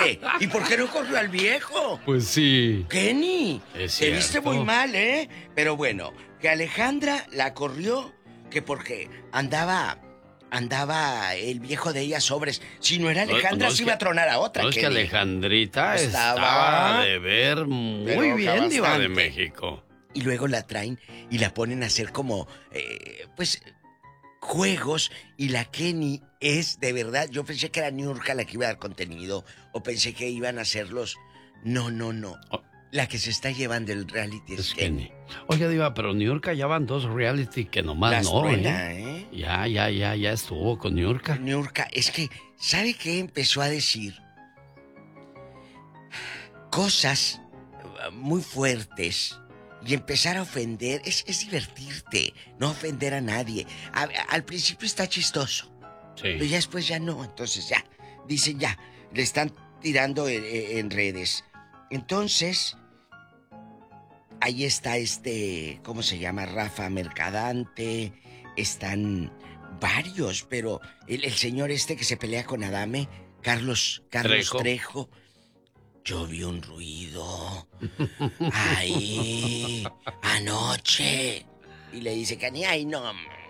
Oye, ¿y por qué no corrió al viejo? Pues sí. Kenny, Es te viste cierto. muy mal, ¿eh? Pero bueno, que Alejandra la corrió, que porque andaba el viejo de ella sobres. Si no era Alejandra, se iba a tronar a otra. No, es que Kenny. Alejandrita Estaba estaba de ver muy pero bien, Diva de bastante. México. Y luego la traen y la ponen a hacer como, pues, juegos. Y la Kenny es, de verdad, yo pensé que era Niurka la que iba a dar contenido. O pensé que iban a hacerlos. No. Oh. La que se está llevando el reality es Kenny. Oiga, Diva, pero Niurka ya van 2 reality que nomás Las no, truena, ¿eh? Ya estuvo con Niurka. Niurka, es que, ¿sabe qué empezó a decir? Cosas muy fuertes. Y empezar a ofender, es divertirte, no ofender a nadie. Al principio está chistoso, pero Sí. ya después ya no, entonces ya, dicen ya, le están tirando en redes. Entonces, ahí está ¿cómo se llama? Rafa Mercadante, están varios, pero el señor que se pelea con Adame, Carlos Trejo. Yo vi un ruido ahí anoche. Y le dice Kenny, ay no.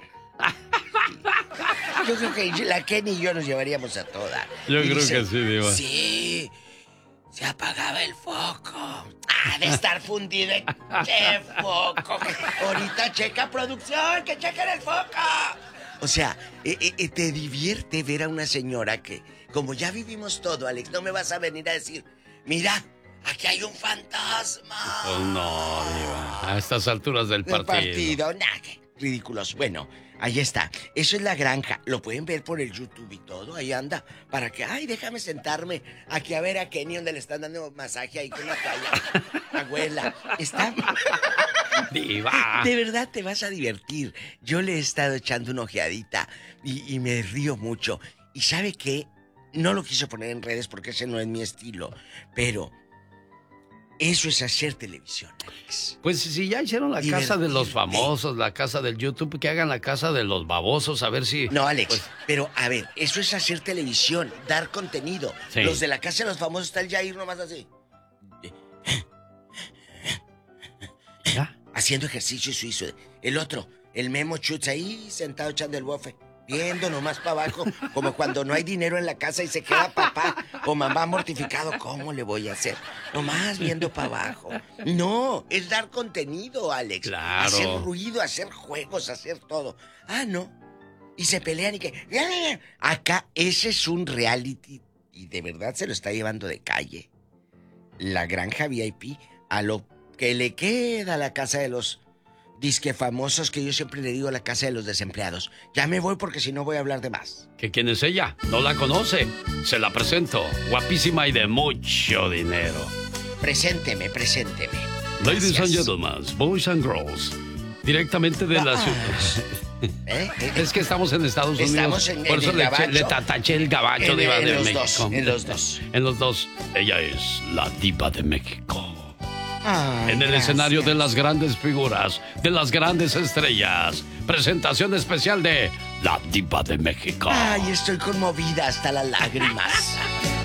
Yo creo que la Kenny y yo nos llevaríamos a toda. Yo Y creo dice, que sí, Diva. Sí, se apagaba el foco. De estar fundido. ¡Qué foco! Ahorita checa producción, que chequen el foco. O sea, te divierte ver a una señora que, como ya vivimos todo, Alex, no me vas a venir a decir, mira, aquí hay un fantasma. Pues no, Diva. A estas alturas del partido. Nah, qué ridículos. Bueno, ahí está. Eso es La Granja. Lo pueden ver por el YouTube y todo. Ahí anda. Para que, ay, déjame sentarme aquí a ver a Kenny donde le están dando masaje ahí con la toalla. Abuela, está... Diva. De verdad te vas a divertir. Yo le he estado echando una ojeadita y me río mucho. ¿Y sabe qué? No lo quiso poner en redes porque ese no es mi estilo. Pero eso es hacer televisión, Alex. Pues si ya hicieron la casa de los famosos, la casa del YouTube, que hagan la casa de los babosos, a ver si... No, Alex, pues... pero a ver, eso es hacer televisión, dar contenido. Sí. Los de la casa de los famosos está el Jair nomás así. ¿Ya? Haciendo ejercicio suizo. El otro, el Memo Chutz ahí sentado echando el bofe. Viendo nomás para abajo, como cuando no hay dinero en la casa y se queda papá o mamá mortificado. ¿Cómo le voy a hacer? Nomás viendo para abajo. No, es dar contenido, Alex. Claro. Hacer ruido, hacer juegos, hacer todo. Ah, no. Y se pelean y que... Acá ese es un reality y de verdad se lo está llevando de calle. La Granja VIP a lo que le queda a la casa de los... disque famosos, que yo siempre le digo la casa de los desempleados. Ya me voy porque si no voy a hablar de más. ¿Que quién es ella? ¿No la conoce? Se la presento. Guapísima y de mucho dinero. Presénteme. Ladies Gracias. and gentlemen, boys and girls. Directamente de la ciudad. Es que estamos en Estados Unidos. Estamos por eso le taché el gabacho, Diva de México. En los dos. En los dos. Ella es la Diva de México. Ay, En el gracias. escenario de las grandes figuras, de las grandes estrellas. Presentación especial de la Diva de México. Ay, estoy conmovida hasta las lágrimas.